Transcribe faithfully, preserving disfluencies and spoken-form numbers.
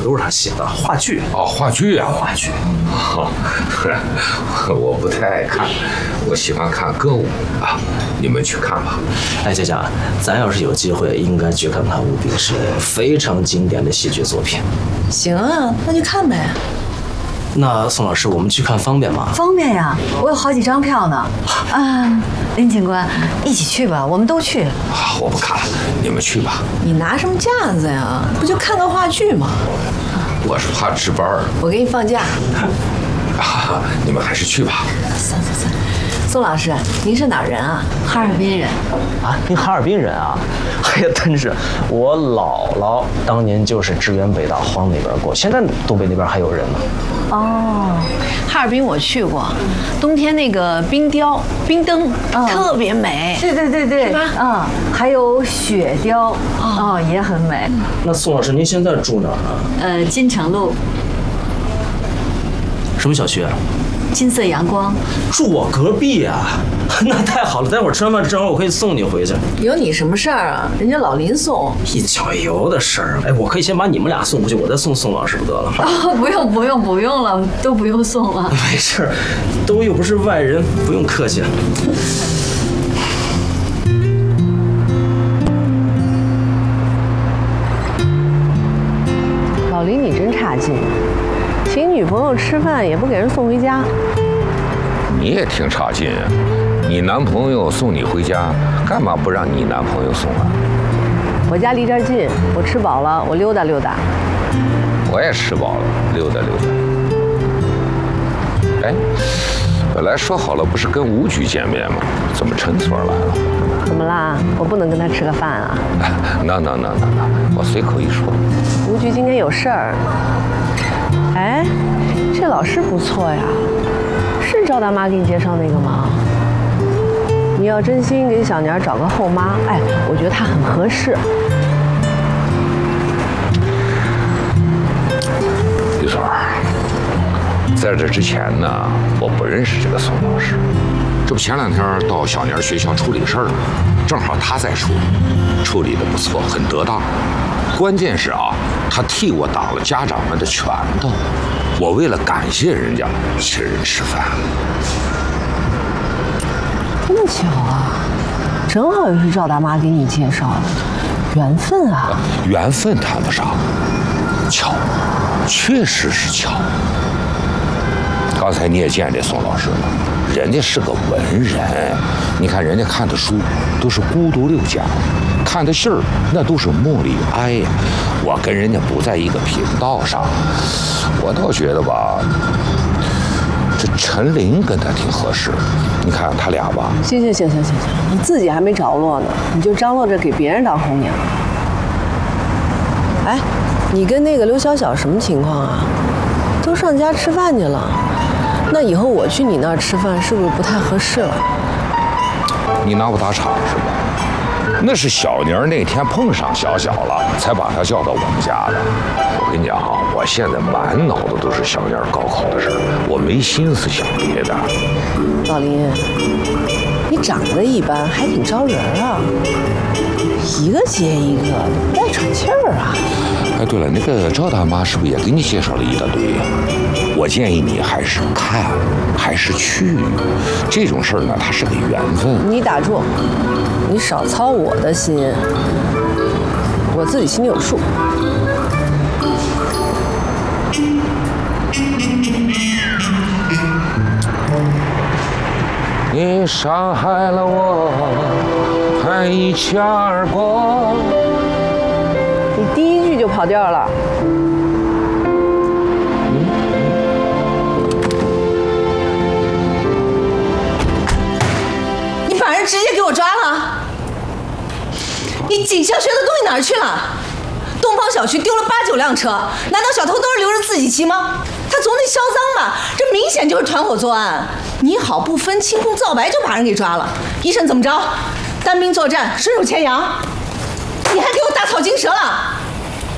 都是他写的话剧。 哦，话剧啊， 话剧。 哦，我不太爱看，我喜欢看歌舞啊。你们去看吧。 哎，佳佳，咱要是有机会，应该去看看《无病呻吟》，非常经典的戏剧作品。 行啊，那就看呗。 那宋老师，我们去看方便吗？ 方便呀，我有好几张票呢。啊，林警官，一起去吧，我们都去。 啊，我不看了，你们去吧。 你拿什么架子呀？不就看个话剧吗？ 我是怕值班。 我给你放假。 啊，你们还是去吧。 算算算。宋老师，您是哪儿人啊？ 哈尔滨人。 啊，您哈尔滨人啊？哎呀，真是，我姥姥当年就是支援北大荒那边过，现在东北那边还有人呢。 哦，哈尔滨我去过，冬天那个冰雕、冰灯、嗯、特别美。 对对对对， 是吧？ 嗯，还有雪雕，哦，也很美。 那宋老师，您现在住哪儿呢？ 呃，金城路。 什么小区啊？ 金色阳光。 住我隔壁啊，那太好了，待会儿吃完饭正好我可以送你回去。 有你什么事儿啊？人家老林送。 一脚油的事儿，哎，我可以先把你们俩送回去，我再送宋老师不得了吗？ 哦，不用不用不用了，都不用送了。 没事，都又不是外人，不用客气。 老林，你真差劲，请女朋友吃饭也不给人送回家。 你也挺差劲啊！你男朋友送你回家，干嘛不让你男朋友送啊？ 我家离这儿近，我吃饱了，我溜达溜达。 我也吃饱了，溜达溜达。哎，本来说好了不是跟吴局见面吗？怎么陈所来了？ 怎么啦？我不能跟他吃个饭啊？ 那那那那那，我随口一说。 吴局今天有事儿。哎，这老师不错呀，是赵大妈给你介绍那个吗？你要真心给小年找个后妈，哎，我觉得她很合适。 李总，在这之前呢，我不认识这个宋老师。这不前两天到小年学校处理事儿了，正好他在处理，处理的不错，很得当。关键是啊，他替我挡了家长们的拳头。我为了感谢人家，请人吃饭。 这么巧啊，正好也是赵大妈给你介绍的，缘分啊！ 缘分谈不上，巧，确实是巧。刚才你也见这宋老师了，人家是个文人，你看人家看的书都是孤独六讲，看的信儿那都是莫里哀呀。我跟人家不在一个频道上，我倒觉得吧，这陈琳跟他挺合适。你看他俩吧。 行行行行行行，你自己还没着落呢，你就张罗着给别人当红娘。哎，你跟那个刘小小什么情况啊？都上家吃饭去了。那以后我去你那儿吃饭是不是不太合适了？ 你拿我打岔是吧？那是小妮儿那天碰上小小了，才把她叫到我们家的。我跟你讲啊，我现在满脑子都是小妮儿高考的事儿，我没心思想别的。 老林，你长得一般，还挺招人啊，一个接一个，不带喘气儿啊。 哎，对了，那个赵大妈是不是也给你介绍了一大堆呀？我建议你还是看，还是去。这种事儿呢，它是个缘分。 你打住，你少操我的心，我自己心里有数。 你伤害了我，还一笑而过。 你第一句就跑调了。 你把人直接给我抓了！你锦香学的东西哪儿去了？东方小区丢了八九辆车，难道小偷都是留着自己骑吗？他总得销赃吧？这明显就是团伙作案。你好不分青红皂白就把人给抓了，一审怎么着？单兵作战，顺手牵羊，你还给我打草惊蛇了！